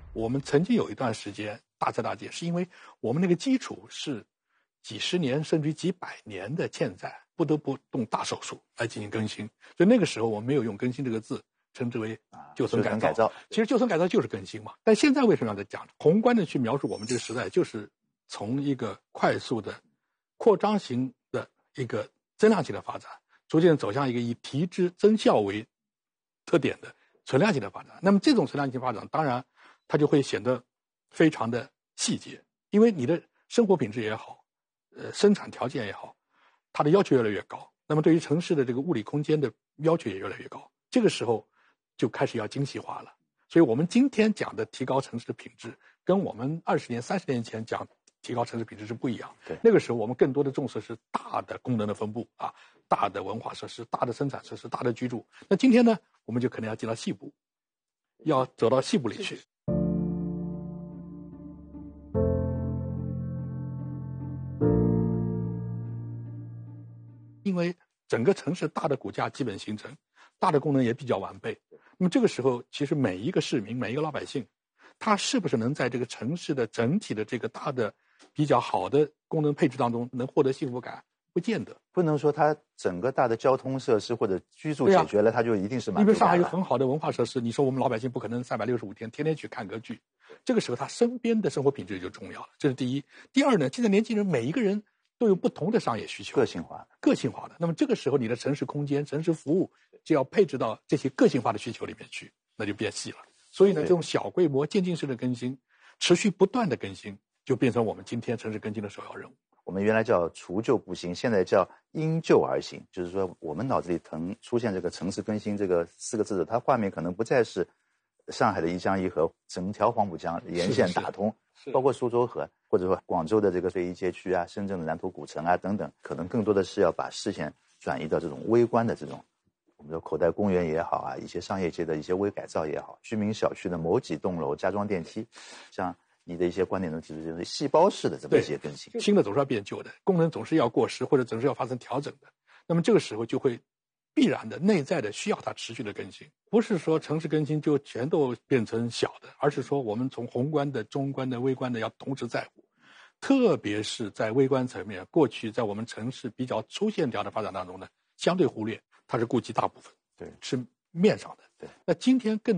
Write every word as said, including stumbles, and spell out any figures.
我们曾经有一段时间大彻大戒，是因为我们那个基础是几十年甚至于几百年的欠债，不得不动大手术来进行更新。所以那个时候我们没有用更新这个字，称之为旧村改造。 改造其实旧村改造就是更新嘛。但现在为什么要在讲？宏观的去描述我们这个时代，就是从一个快速的扩张型的一个增量型的发展，逐渐走向一个以提质增效为特点的存量型的发展。那么这种存量型发展，当然它就会显得非常的细节，因为你的生活品质也好，呃，生产条件也好，它的要求越来越高。那么对于城市的这个物理空间的要求也越来越高。这个时候就开始要精细化了。所以我们今天讲的提高城市的品质，跟我们二十年、三十年前讲提高城市品质是不一样。 对， 那个时候我们更多的重视是大的功能的分布啊，大的文化设施、大的生产设施、大的居住。那今天呢，我们就可能要进到细部，要走到细部里去。因为整个城市大的骨架基本形成，大的功能也比较完备。那么这个时候，其实每一个市民、每一个老百姓，他是不是能在这个城市的整体的这个大的、比较好的功能配置当中能获得幸福感，不见得。 不能说它整个大的交通设施或者居住解决了，它就一定是满足感了。 因为上海有很好的文化设施，你说我们老百姓不可能三百六十五天天天去看歌剧，这个时候他身边的生活品质就重要了，这是第一。第二呢，现在年轻人每一个人都有不同的商业需求， 个性化个性化的。那么这个时候你的城市空间、城市服务就要配置到这些个性化的需求里面去，那就变细了。所以呢，这种小规模渐进式的更新，持续不断的更新，就变成我们今天城市更新的首要任务。 我们原来叫除旧布新，现在叫因旧而新，就是说我们脑子里腾出现这个城市更新这个四个字的，它画面可能不再是上海的一江一河，整条黄浦江沿线打通， 是是是， 包括苏州河，或者说广州的这个绥义街区啊，深圳的南头古城啊等等，可能更多的是要把视线转移到这种微观的这种，我们说口袋公园也好啊，一些商业街的一些微改造也好，居民小区的某几栋楼加装电梯，像你的一些观点能提出，就是细胞式的这么一些更新。 新的总是要变旧的，功能总是要过时或者总是要发生调整的。那么这个时候就会必然的内在的需要它持续的更新，不是说城市更新就全都变成小的，而是说我们从宏观的、中观的、微观的要同时在乎。特别是在微观层面，过去在我们城市比较粗线条的发展当中呢，相对忽略，它是顾及大部分， 对， 是面上的。 对， 那今天更